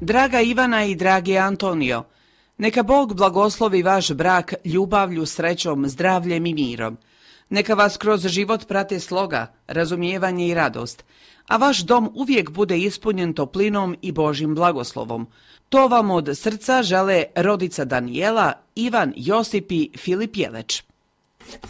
Draga Ivana i dragi Antonio, neka Bog blagoslovi vaš brak ljubavlju, srećom, zdravljem i mirom. Neka vas kroz život prate sloga, razumijevanje i radost, a vaš dom uvijek bude ispunjen toplinom i Božjim blagoslovom. To vam od srca žele rodica Danijela, Ivan, Josip i Filip Jeleć.